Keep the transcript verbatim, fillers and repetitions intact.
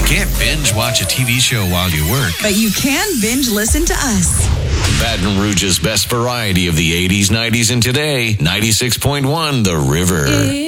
can't binge watch a T V show while you work. But you can binge listen to us. Baton Rouge's best variety of the eighties, nineties, and today. ninety-six point one The River.